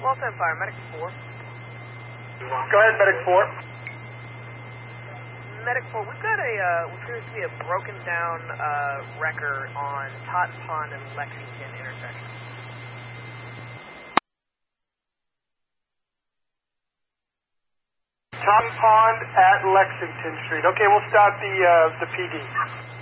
Los Empire, Medic 4. Go ahead, Medic 4. Medic 4, we've got what appears to be a broken down wrecker on Totten Pond and Lexington intersection. Totten Pond at Lexington Street. Okay, we'll start the PD.